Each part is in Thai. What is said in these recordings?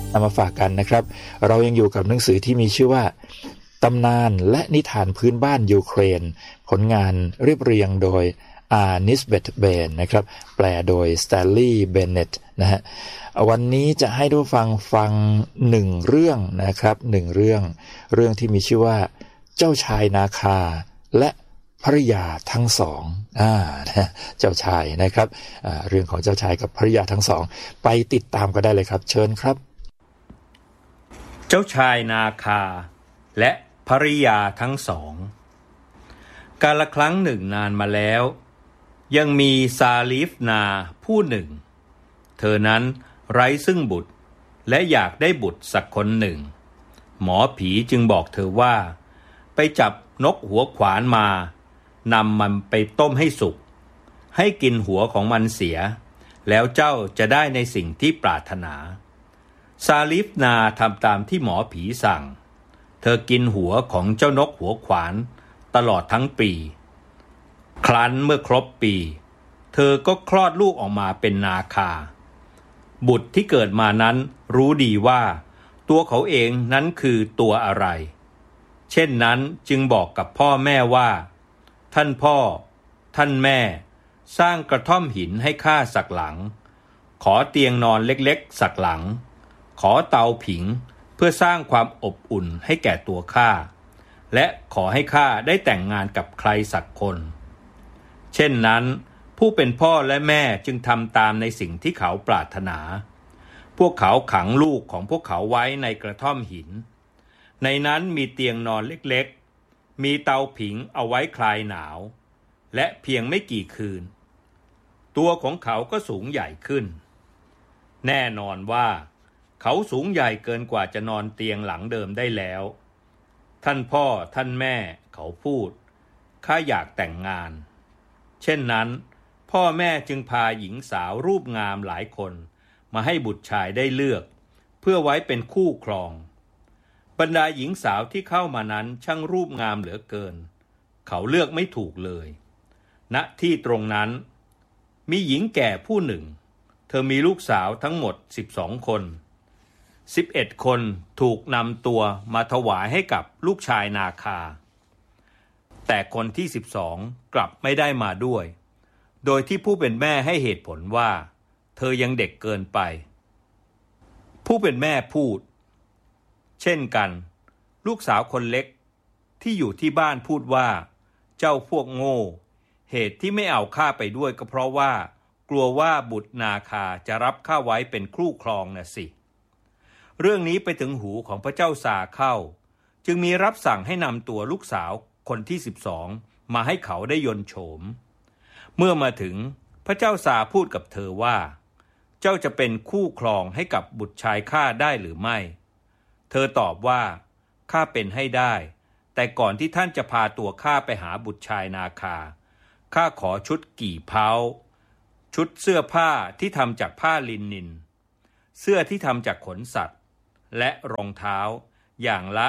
นำมาฝากกันนะครับเรายังอยู่กับหนังสือที่มีชื่อว่าตำนานและนิทานพื้นบ้านยูเครนผลงานเรียบเรียงโดยนิสเบตเบนนะครับแปลโดยสแตนลีย์เบนเน็ตนะฮะวันนี้จะให้ทุกฟังหนึ่งเรื่องนะครับหนึ่งเรื่องที่มีชื่อว่าเจ้าชายนาคาและภริยาทั้งสองเจ้าชายนะครับเรื่องของเจ้าชายกับภริยาทั้งสองไปติดตามกันได้เลยครับเชิญครับเจ้าชายนาคาและภริยาทั้งสองกาลครั้งหนึ่งนานมาแล้วยังมีซาลีฟนาผู้หนึ่งเธอนั้นไร้ซึ่งบุตรและอยากได้บุตรสักคนหนึ่งหมอผีจึงบอกเธอว่าไปจับนกหัวขวานมานำมันไปต้มให้สุกให้กินหัวของมันเสียแล้วเจ้าจะได้ในสิ่งที่ปรารถนาซาลีฟนาทำตามที่หมอผีสั่งเธอกินหัวของเจ้านกหัวขวานตลอดทั้งปีครั้นเมื่อครบปีเธอก็คลอดลูกออกมาเป็นนาคาบุตรที่เกิดมานั้นรู้ดีว่าตัวเขาเองนั้นคือตัวอะไรเช่นนั้นจึงบอกกับพ่อแม่ว่าท่านพ่อท่านแม่สร้างกระท่อมหินให้ข้าสักหลังขอเตียงนอนเล็กๆสักหลังขอเตาผิงเพื่อสร้างความอบอุ่นให้แก่ตัวข้าและขอให้ข้าได้แต่งงานกับใครสักคนเช่นนั้นผู้เป็นพ่อและแม่จึงทำตามในสิ่งที่เขาปรารถนาพวกเขาขังลูกของพวกเขาไว้ในกระท่อมหินในนั้นมีเตียงนอนเล็กๆมีเตาผิงเอาไว้คลายหนาวและเพียงไม่กี่คืนตัวของเขาก็สูงใหญ่ขึ้นแน่นอนว่าเขาสูงใหญ่เกินกว่าจะนอนเตียงหลังเดิมได้แล้วท่านพ่อท่านแม่เขาพูดข้าอยากแต่งงานเช่นนั้นพ่อแม่จึงพาหญิงสาวรูปงามหลายคนมาให้บุตรชายได้เลือกเพื่อไว้เป็นคู่ครองบรรดาหญิงสาวที่เข้ามานั้นช่างรูปงามเหลือเกินเขาเลือกไม่ถูกเลยณที่ตรงนั้นมีหญิงแก่ผู้หนึ่งเธอมีลูกสาวทั้งหมด12 คน11 คนถูกนำตัวมาถวายให้กับลูกชายนาคาแต่คนที่12กลับไม่ได้มาด้วยโดยที่ผู้เป็นแม่ให้เหตุผลว่าเธอยังเด็กเกินไปผู้เป็นแม่พูดเช่นกันลูกสาวคนเล็กที่อยู่ที่บ้านพูดว่าเจ้าพวกโง่เหตุที่ไม่เอาข้าไปด้วยก็เพราะว่ากลัวว่าบุตรนาคาจะรับข้าไว้เป็นคู่ครองน่ะสิเรื่องนี้ไปถึงหูของพระเจ้าซาเข้าจึงมีรับสั่งให้นำตัวลูกสาวคนที่12มาให้เขาได้ยนต์โฉมเมื่อมาถึงพระเจ้าซาพูดกับเธอว่าเจ้าจะเป็นคู่ครองให้กับบุตรชายข้าได้หรือไม่เธอตอบว่าข้าเป็นให้ได้แต่ก่อนที่ท่านจะพาตัวข้าไปหาบุตรชายนาคาข้าขอชุดกี่เผาชุดเสื้อผ้าที่ทำจากผ้าลินินเสื้อที่ทำจากขนสัตว์และรองเท้าอย่างละ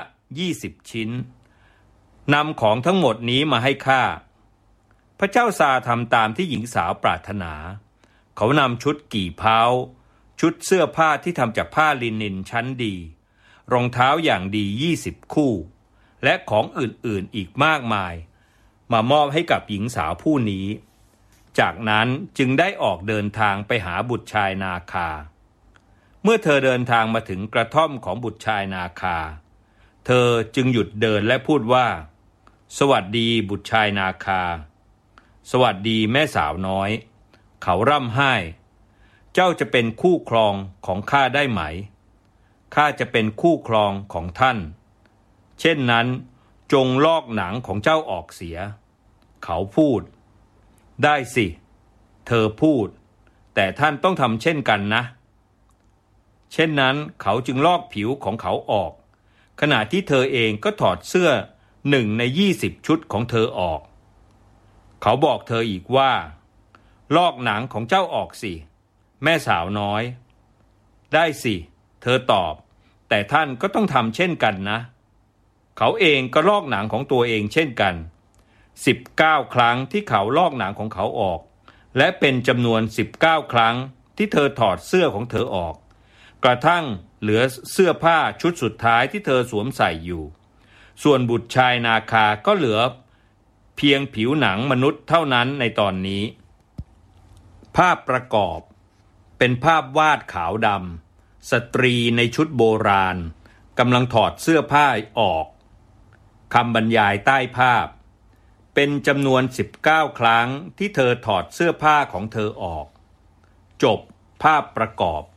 20 ชิ้นนำของทั้งหมดนี้มาให้ข้าพระเจ้าซาทำตามที่หญิงสาวปรารถนาเขานำชุดกี่เผาชุดเสื้อผ้าที่ทำจากผ้าลินินชั้นดีรองเท้าอย่างดี20 คู่และของอื่นๆอีกมากมายมามอบให้กับหญิงสาวผู้นี้จากนั้นจึงได้ออกเดินทางไปหาบุตรชายนาคาเมื่อเธอเดินทางมาถึงกระท่อมของบุตรชายนาคาเธอจึงหยุดเดินและพูดว่าสวัสดีบุตรชายนาคาสวัสดีแม่สาวน้อยเขาร่ำไห้เจ้าจะเป็นคู่ครองของข้าได้ไหมข้าจะเป็นคู่ครองของท่านเช่นนั้นจงลอกหนังของเจ้าออกเสียเขาพูดได้สิเธอพูดแต่ท่านต้องทำเช่นกันนะเช่นนั้นเขาจึงลอกผิวของเขาออกขณะที่เธอเองก็ถอดเสื้อ1 ใน 20 ชุดของเธอออกเขาบอกเธออีกว่าลอกหนังของเจ้าออกสิแม่สาวน้อยได้สิเธอตอบแต่ท่านก็ต้องทำเช่นกันนะเขาเองก็ลอกหนังของตัวเองเช่นกัน19 ครั้งที่เขาลอกหนังของเขาออกและเป็นจำนวน19 ครั้งที่เธอถอดเสื้อของเธอออกกระทั่งเหลือเสื้อผ้าชุดสุดท้ายที่เธอสวมใส่อยู่ส่วนบุตรชายนาคาก็เหลือเพียงผิวหนังมนุษย์เท่านั้นในตอนนี้ภาพประกอบเป็นภาพวาดขาวดำสตรีในชุดโบราณกำลังถอดเสื้อผ้าออกคำบรรยายใต้ภาพเป็นจำนวน19ครั้งที่เธอถอดเสื้อผ้าของเธอออกจบภาพประกอบ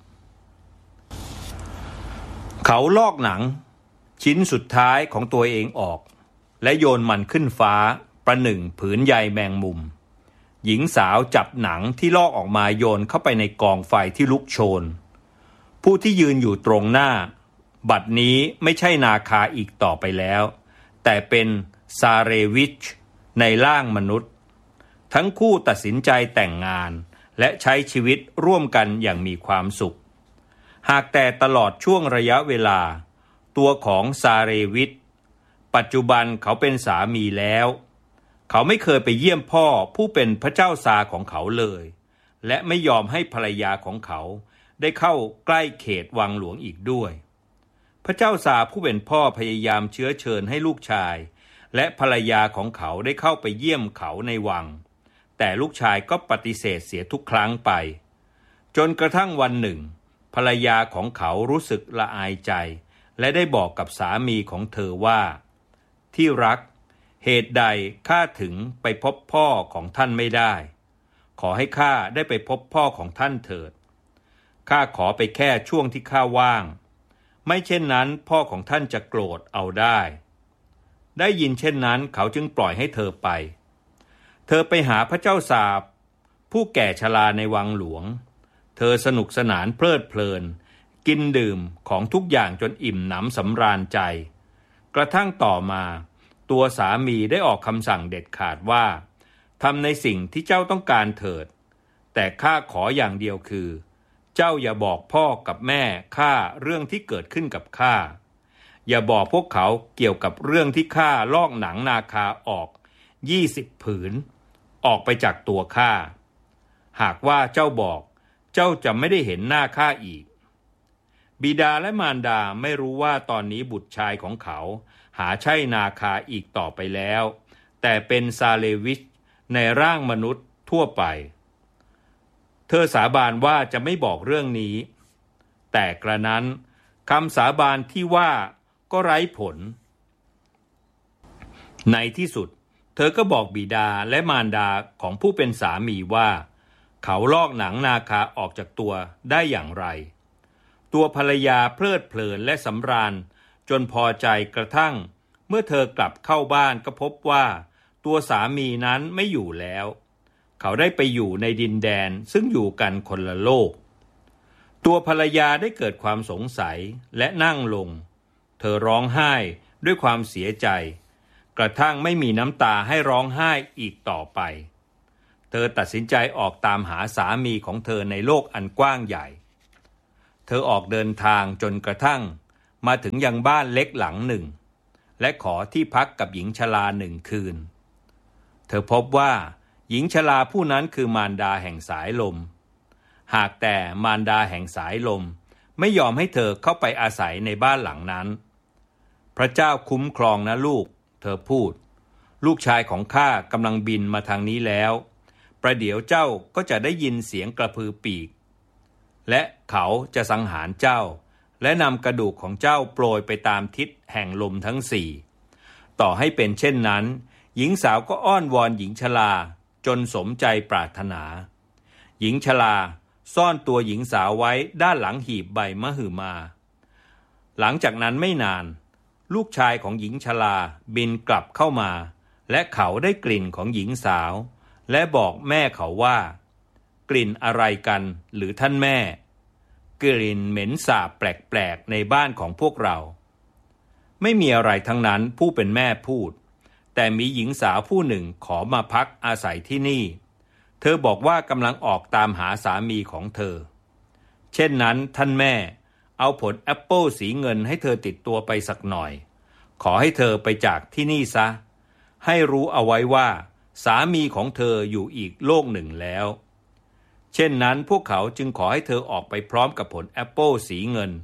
เขาลอกหนังชิ้นสุดท้ายของตัวเองออกและโยนมันขึ้นฟ้าประหนึ่งผืนใยแมงมุมหญิงสาวจับหนังที่ลอกออกมาโยนเข้าไปในกองไฟที่ลุกโชนผู้ที่ยืนอยู่ตรงหน้าบัดนี้ไม่ใช่นาคาอีกต่อไปแล้วแต่เป็นซาเรวิชในร่างมนุษย์ทั้งคู่ตัดสินใจแต่งงานและใช้ชีวิตร่วมกันอย่างมีความสุขหากแต่ตลอดช่วงระยะเวลาตัวของซาเรวิชปัจจุบันเขาเป็นสามีแล้วเขาไม่เคยไปเยี่ยมพ่อผู้เป็นพระเจ้าซาของเขาเลยและไม่ยอมให้ภรรยาของเขาได้เข้าใกล้เขตวังหลวงอีกด้วยพระเจ้าซาผู้เป็นพ่อพยายามเชื้อเชิญให้ลูกชายและภรรยาของเขาได้เข้าไปเยี่ยมเขาในวังแต่ลูกชายก็ปฏิเสธเสียทุกครั้งไปจนกระทั่งวันหนึ่งภรรยาของเขารู้สึกละอายใจและได้บอกกับสามีของเธอว่าที่รักเหตุใดข้าถึงไปพบพ่อของท่านไม่ได้ขอให้ข้าได้ไปพบพ่อของท่านเถิดข้าขอไปแค่ช่วงที่ข้าว่างไม่เช่นนั้นพ่อของท่านจะโกรธเอาได้ยินเช่นนั้นเขาจึงปล่อยให้เธอไปเธอไปหาพระเจ้าสาบผู้แก่ชราในวังหลวงเธอสนุกสนานเพลิดเพลินกินดื่มของทุกอย่างจนอิ่มหนำสำราญใจกระทั่งต่อมาตัวสามีได้ออกคำสั่งเด็ดขาดว่าทำในสิ่งที่เจ้าต้องการเถิดแต่ข้าขออย่างเดียวคือเจ้าอย่าบอกพ่อกับแม่ข้าเรื่องที่เกิดขึ้นกับข้าอย่าบอกพวกเขาเกี่ยวกับเรื่องที่ข้าลอกหนังนาคาออก20 ผืนออกไปจากตัวข้าหากว่าเจ้าบอกเจ้าจะไม่ได้เห็นหน้าข้าอีกบิดาและมารดาไม่รู้ว่าตอนนี้บุตรชายของเขาหาใช่นาคาอีกต่อไปแล้วแต่เป็นซาเลวิชในร่างมนุษย์ทั่วไปเธอสาบานว่าจะไม่บอกเรื่องนี้แต่กระนั้นคำสาบานที่ว่าก็ไร้ผลในที่สุดเธอก็บอกบิดาและมารดาของผู้เป็นสามีว่าเขาลอกหนังนาคาออกจากตัวได้อย่างไรตัวภรรยาเพลิดเพลินและสำราญจนพอใจกระทั่งเมื่อเธอกลับเข้าบ้านก็พบว่าตัวสามีนั้นไม่อยู่แล้วเขาได้ไปอยู่ในดินแดนซึ่งอยู่กันคนละโลกตัวภรรยาได้เกิดความสงสัยและนั่งลงเธอร้องไห้ด้วยความเสียใจกระทั่งไม่มีน้ำตาให้ร้องไห้อีกต่อไปเธอตัดสินใจออกตามหาสามีของเธอในโลกอันกว้างใหญ่เธอออกเดินทางจนกระทั่งมาถึงยังบ้านเล็กหลังหนึ่งและขอที่พักกับหญิงชรา1 คืนเธอพบว่าหญิงชราผู้นั้นคือมารดาแห่งสายลมหากแต่มารดาแห่งสายลมไม่ยอมให้เธอเข้าไปอาศัยในบ้านหลังนั้นพระเจ้าคุ้มครองนะลูกเธอพูดลูกชายของข้ากำลังบินมาทางนี้แล้วประเดี๋ยวเจ้าก็จะได้ยินเสียงกระพือปีกและเขาจะสังหารเจ้าและนำกระดูกของเจ้าโปรยไปตามทิศแห่งลมทั้ง4ต่อให้เป็นเช่นนั้นหญิงสาวก็อ้อนวอนหญิงชราจนสมใจปรารถนาหญิงชราซ่อนตัวหญิงสาวไว้ด้านหลังหีบใบมหึมาหลังจากนั้นไม่นานลูกชายของหญิงชราบินกลับเข้ามาและเขาได้กลิ่นของหญิงสาวและบอกแม่เขาว่ากลิ่นอะไรกันหรือท่านแม่กลิ่นเหม็นสาบแปลกๆในบ้านของพวกเราไม่มีอะไรทั้งนั้นผู้เป็นแม่พูดแต่มีหญิงสาวผู้หนึ่งขอมาพักอาศัยที่นี่เธอบอกว่ากำลังออกตามหาสามีของเธอเช่นนั้นท่านแม่เอาผลแอปเปิลสีเงินให้เธอติดตัวไปสักหน่อยขอให้เธอไปจากที่นี่ซะให้รู้เอาไว้ว่าสามีของเธออยู่อีกโลกหนึ่งแล้วเช่นนั้นพวกเขาจึงขอให้เธอออกไปพร้อมกับผลแอปเปิลสีเงิน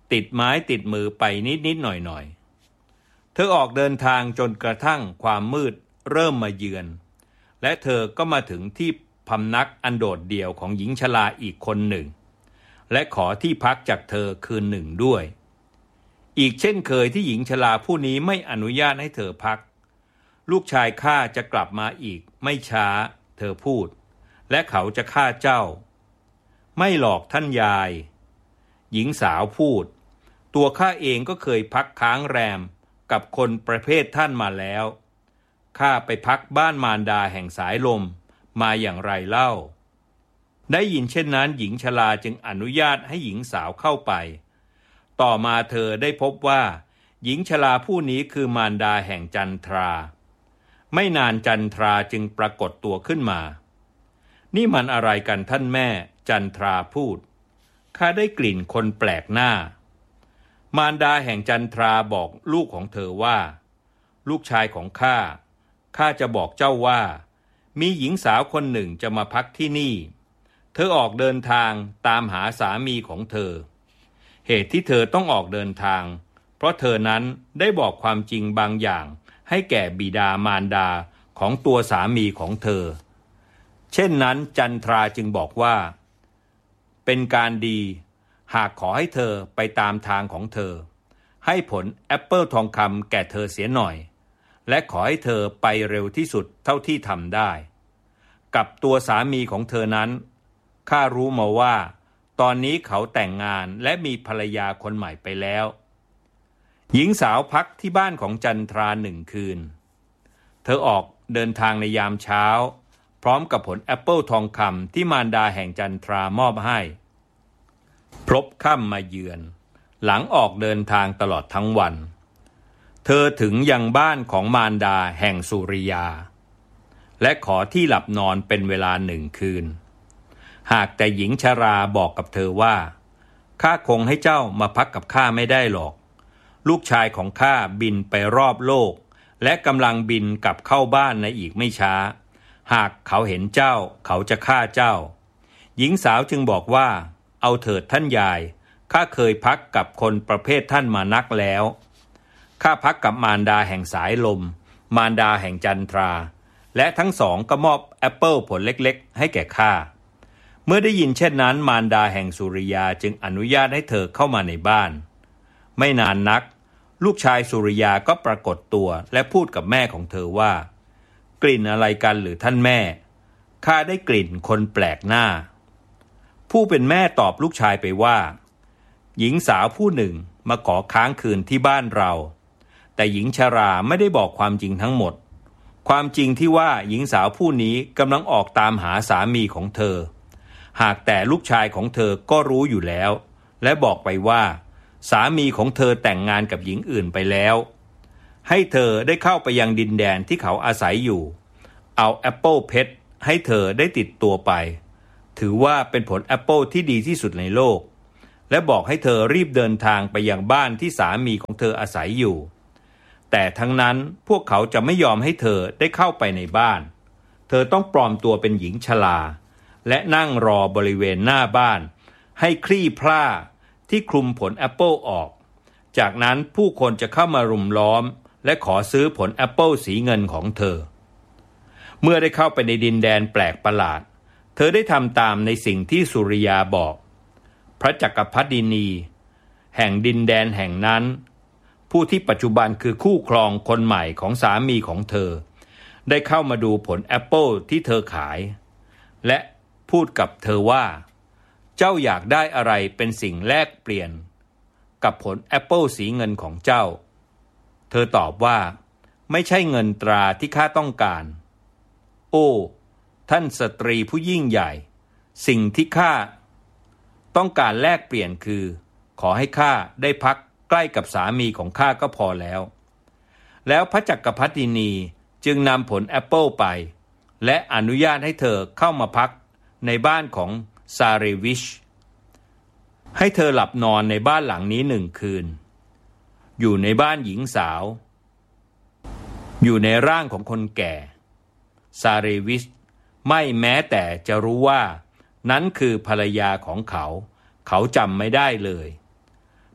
ติดไม้ติดมือไปนิดหน่อยเธอออกเดินทางจนกระทั่งความมืดเริ่มมาเยือนและเธอก็มาถึงที่พำนักอันโดดเดี่ยวของหญิงชราอีกคนหนึ่งและขอที่พักจากเธอคืนหนึ่งด้วยอีกเช่นเคยที่หญิงชราผู้นี้ไม่อนุญาตให้เธอพักลูกชายข้าจะกลับมาอีกไม่ช้าเธอพูดและเขาจะฆ่าเจ้าไม่หรอกท่านยายหญิงสาวพูดตัวข้าเองก็เคยพักค้างแรมกับคนประเภทท่านมาแล้วข้าไปพักบ้านมารดาแห่งสายลมมาอย่างไรเล่าได้ยินเช่นนั้นหญิงชราจึงอนุญาตให้หญิงสาวเข้าไปต่อมาเธอได้พบว่าหญิงชราผู้นี้คือมารดาแห่งจันทราไม่นานจันทราจึงปรากฏตัวขึ้นมานี่มันอะไรกันท่านแม่จันทราพูดข้าได้กลิ่นคนแปลกหน้ามารดาแห่งจันทราบอกลูกของเธอว่าลูกชายของข้าจะบอกเจ้าว่ามีหญิงสาวคนหนึ่งจะมาพักที่นี่เธอออกเดินทางตามหาสามีของเธอเหตุที่เธอต้องออกเดินทางเพราะเธอนั้นได้บอกความจริงบางอย่างให้แก่บิดามารดาของตัวสามีของเธอเช่นนั้นจันทราจึงบอกว่าเป็นการดีหากขอให้เธอไปตามทางของเธอให้ผลแอปเปิลทองคำแก่เธอเสียหน่อยและขอให้เธอไปเร็วที่สุดเท่าที่ทำได้กับตัวสามีของเธอนั้นข้ารู้มาว่าตอนนี้เขาแต่งงานและมีภรรยาคนใหม่ไปแล้วหญิงสาวพักที่บ้านของจันทรา1 คืนเธอออกเดินทางในยามเช้าพร้อมกับผลแอปเปิลทองคำที่มารดาแห่งจันทรามอบให้พลบค่ำมาเยือนหลังออกเดินทางตลอดทั้งวันเธอถึงยังบ้านของมารดาแห่งสุริยาและขอที่หลับนอนเป็นเวลา1 คืนหากแต่หญิงชราบอกกับเธอว่าข้าคงให้เจ้ามาพักกับข้าไม่ได้หรอกลูกชายของข้าบินไปรอบโลกและกำลังบินกลับเข้าบ้านในอีกไม่ช้าหากเขาเห็นเจ้าเขาจะฆ่าเจ้าหญิงสาวจึงบอกว่าเอาเถิดท่านยายข้าเคยพักกับคนประเภทท่านมานักแล้วข้าพักกับมารดาแห่งสายลมมารดาแห่งจันทราและทั้งสองก็มอบแอปเปิลผลเล็กๆให้แก่ข้าเมื่อได้ยินเช่นนั้นมารดาแห่งสุริยาจึงอนุญาตให้เธอเข้ามาในบ้านไม่นานนักลูกชายสุริยาก็ปรากฏตัวและพูดกับแม่ของเธอว่ากลิ่นอะไรกันหรือท่านแม่ข้าได้กลิ่นคนแปลกหน้าผู้เป็นแม่ตอบลูกชายไปว่าหญิงสาวผู้หนึ่งมาขอค้างคืนที่บ้านเราแต่หญิงชราไม่ได้บอกความจริงทั้งหมดความจริงที่ว่าหญิงสาวผู้นี้กำลังออกตามหาสามีของเธอหากแต่ลูกชายของเธอก็รู้อยู่แล้วและบอกไปว่าสามีของเธอแต่งงานกับหญิงอื่นไปแล้วให้เธอได้เข้าไปยังดินแดนที่เขาอาศัยอยู่เอาแอปเปิลเพชรให้เธอได้ติดตัวไปถือว่าเป็นผลแอปเปิลที่ดีที่สุดในโลกและบอกให้เธอรีบเดินทางไปยังบ้านที่สามีของเธออาศัยอยู่แต่ทั้งนั้นพวกเขาจะไม่ยอมให้เธอได้เข้าไปในบ้านเธอต้องปลอมตัวเป็นหญิงชราและนั่งรอบริเวณหน้าบ้านให้คลี่พล่าที่คลุมผลแอปเปิลออกจากนั้นผู้คนจะเข้ามารุมล้อมและขอซื้อผลแอปเปิลสีเงินของเธอเมื่อได้เข้าไปในดินแดนแปลกประหลาดเธอได้ทำตามในสิ่งที่สุริยาบอกพระจักรพรรดินีแห่งดินแดนแห่งนั้นผู้ที่ปัจจุบันคือคู่ครองคนใหม่ของสามีของเธอได้เข้ามาดูผลแอปเปิลที่เธอขายและพูดกับเธอว่าเจ้าอยากได้อะไรเป็นสิ่งแลกเปลี่ยนกับผลแอปเปิลสีเงินของเจ้าเธอตอบว่าไม่ใช่เงินตราที่ข้าต้องการโอ้ท่านสตรีผู้ยิ่งใหญ่สิ่งที่ข้าต้องการแลกเปลี่ยนคือขอให้ข้าได้พักใกล้กับสามีของข้าก็พอแล้วพระจักรพรรดินีจึงนำผลแอปเปิลไปและอนุญาตให้เธอเข้ามาพักในบ้านของซาเรวิชให้เธอหลับนอนในบ้านหลังนี้1 คืนอยู่ในบ้านหญิงสาวอยู่ในร่างของคนแก่ซาเรวิชไม่แม้แต่จะรู้ว่านั้นคือภรรยาของเขาจำไม่ได้เลย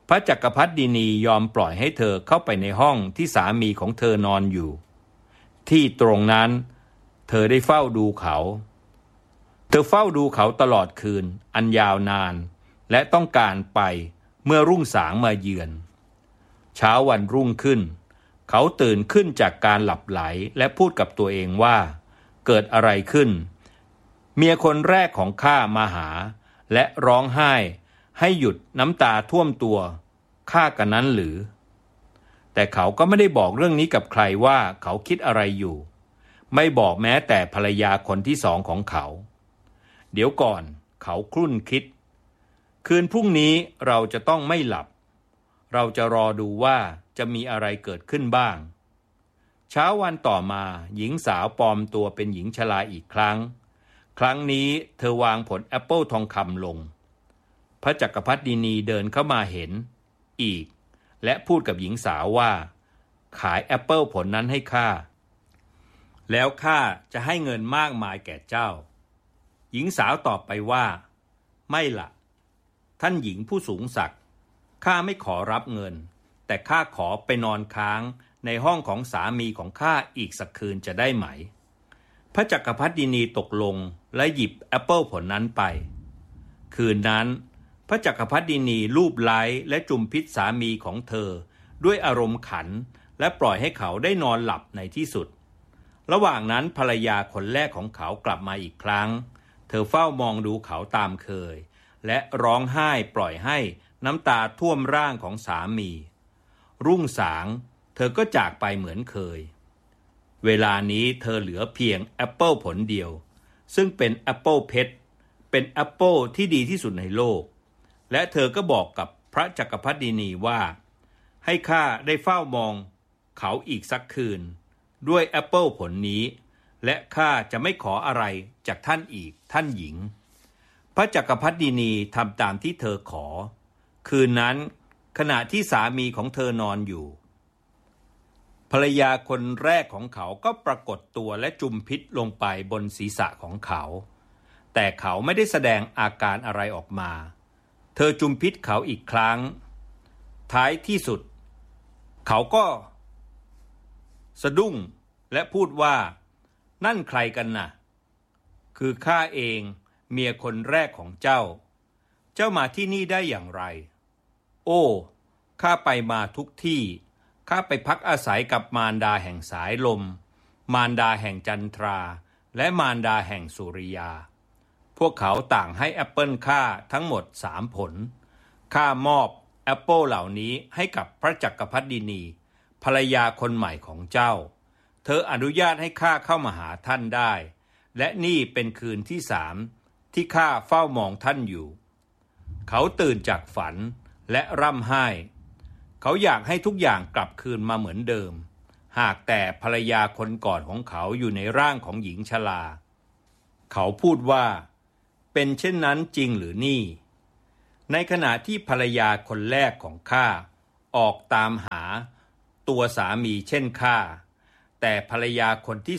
พระจักรพรรดินียอมปล่อยให้เธอเข้าไปในห้องที่สามีของเธอนอนอยู่ที่ตรงนั้นเธอได้เฝ้าดูเขาเธอเฝ้าดูเขาตลอดคืนอันยาวนานและต้องการไปเมื่อรุ่งสางมาเยือนเช้าวันรุ่งขึ้นเขาตื่นขึ้นจากการหลับไหลและพูดกับตัวเองว่าเกิดอะไรขึ้นเมียคนแรกของข้ามาหาและร้องไห้ให้หยุดน้ำตาท่วมตัวข้ากันนั้นหรือแต่เขาก็ไม่ได้บอกเรื่องนี้กับใครว่าเขาคิดอะไรอยู่ไม่บอกแม้แต่ภรรยาคนที่สองของเขาเดี๋ยวก่อนเขาครุ่นคิดคืนพรุ่งนี้เราจะต้องไม่หลับเราจะรอดูว่าจะมีอะไรเกิดขึ้นบ้างเช้าวันต่อมาหญิงสาวปลอมตัวเป็นหญิงชราอีกครั้งนี้เธอวางผลแอปเปิลทองคำลงพระจักรพรรดินีเดินเข้ามาเห็นอีกและพูดกับหญิงสาวว่าขายแอปเปิลผลนั้นให้ข้าแล้วข้าจะให้เงินมากมายแก่เจ้าหญิงสาวตอบไปว่าไม่ล่ะท่านหญิงผู้สูงศักดิ์ข้าไม่ขอรับเงินแต่ข้าขอไปนอนค้างในห้องของสามีของข้าอีกสักคืนจะได้ไหมพระจักรพรรดินีตกลงและหยิบแอปเปิลผลนั้นไปคืนนั้นพระจักรพรรดินีลูบไล้และจุมพิษสามีของเธอด้วยอารมณ์ขันและปล่อยให้เขาได้นอนหลับในที่สุดระหว่างนั้นภรรยาคนแรกของเขากลับมาอีกครั้งเธอเฝ้ามองดูเขาตามเคยและร้องไห้ปล่อยให้น้ำตาท่วมร่างของสามีรุ่งสางเธอก็จากไปเหมือนเคยเวลานี้เธอเหลือเพียงแอปเปิลผลเดียวซึ่งเป็นแอปเปิลเพชรเป็นแอปเปิลที่ดีที่สุดในโลกและเธอก็บอกกับพระจักรพรรดินีว่าให้ข้าได้เฝ้ามองเขาอีกสักคืนด้วยแอปเปิลผลนี้และข้าจะไม่ขออะไรจากท่านอีกท่านหญิงพระจักรพรรดินีทำตามที่เธอขอคืนนั้นขณะที่สามีของเธอนอนอยู่ภรรยาคนแรกของเขาก็ปรากฏตัวและจุมพิษลงไปบนศีรษะของเขาแต่เขาไม่ได้แสดงอาการอะไรออกมาเธอจุมพิษเขาอีกครั้งท้ายที่สุดเขาก็สะดุ้งและพูดว่านั่นใครกันน่ะคือข้าเองเมียคนแรกของเจ้ามาที่นี่ได้อย่างไรโอ้ข้าไปมาทุกที่ข้าไปพักอาศัยกับมารดาแห่งสายลมมารดาแห่งจันทราและมารดาแห่งสุริยาพวกเขาต่างให้แอปเปิลข้าทั้งหมด3 ผลข้ามอบแอปเปิลเหล่านี้ให้กับพระจักรพรรดินีภรรยาคนใหม่ของเจ้าเธออนุญาตให้ข้าเข้ามาหาท่านได้และนี่เป็นคืนที่3ที่ข้าเฝ้ามองท่านอยู่เขาตื่นจากฝันและร่ำไห้เขาอยากให้ทุกอย่างกลับคืนมาเหมือนเดิมหากแต่ภรรยาคนก่อนของเขาอยู่ในร่างของหญิงชราเขาพูดว่าเป็นเช่นนั้นจริงหรือนี่ในขณะที่ภรรยาคนแรกของข้าออกตามหาตัวสามีเช่นข้าแต่ภรรยาคนที่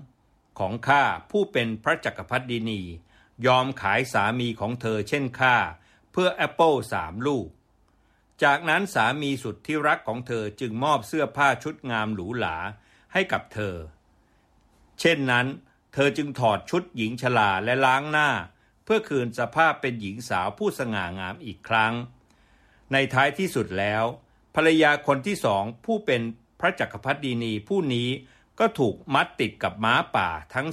2ของข้าผู้เป็นพระจักรพรรดินียอมขายสามีของเธอเช่นข้าเพื่อแอปเปิล3 ลูกจากนั้นสามีสุดที่รักของเธอจึงมอบเสื้อผ้าชุดงามหรูหราให้กับเธอเช่นนั้นเธอจึงถอดชุดหญิงชราและล้างหน้าเพื่อคืนสภาพเป็นหญิงสาวผู้สง่างามอีกครั้งในท้ายที่สุดแล้วภรรยาคนที่2ผู้เป็นพระจักรพรรดินีผู้นี้ก็ถูกมัดติดกับม้าป่าทั้ง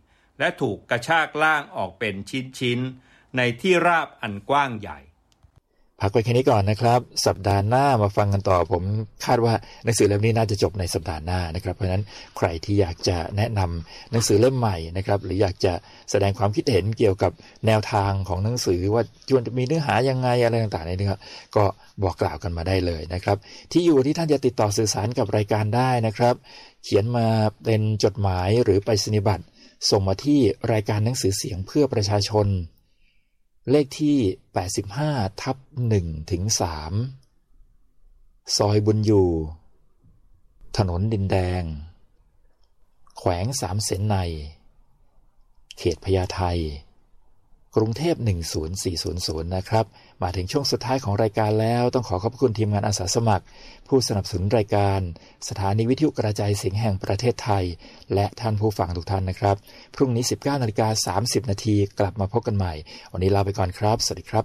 4และถูกกระชากล่างออกเป็นชิ้นๆในที่ราบอันกว้างใหญ่พักไว้แค่นี้ก่อนนะครับสัปดาห์หน้ามาฟังกันต่อผมคาดว่าหนังสือเล่มนี้น่าจะจบในสัปดาห์หน้านะครับเพราะฉะนั้นใครที่อยากจะแนะนำหนังสือเล่มใหม่นะครับหรืออยากจะแสดงความคิดเห็นเกี่ยวกับแนวทางของหนังสือว่าควรจะมีเนื้อหายังไงอะไรต่างๆนี่ครับก็บอกกล่าวกันมาได้เลยนะครับที่อยู่ที่ท่านจะติดต่อสื่อสารกับรายการได้นะครับเขียนมาเป็นจดหมายหรือไปรษณียบัตรส่งมาที่รายการหนังสือเสียงเพื่อประชาชนเลขที่85/1-3ซอยบุญอยู่ถนนดินแดงแขวง3 เสนในเขตพญาไทกรุงเทพ10400นะครับมาถึงช่วงสุดท้ายของรายการแล้วต้องขอบคุณทีมงานอาสาสมัครผู้สนับสนุนรายการสถานีวิทยุกระจายเสียงแห่งประเทศไทยและท่านผู้ฟังทุกท่านนะครับพรุ่งนี้ 19:30 น.กลับมาพบกันใหม่วันนี้ลาไปก่อนครับสวัสดีครับ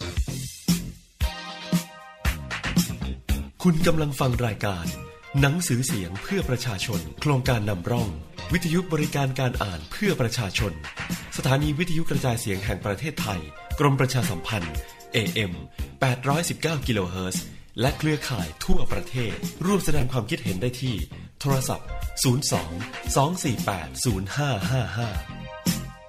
คุณกำลังฟังรายการหนังสือเสียงเพื่อประชาชนโครงการนำร่องวิทยุบริการการอ่านเพื่อประชาชนสถานีวิทยุกระจายเสียงแห่งประเทศไทยกรมประชาสัมพันธ์ AM 819 กิโลเฮิรตซ์และเครือข่ายทั่วประเทศร่วมแสดงความคิดเห็นได้ที่โทรศัพท์ 02 248 0555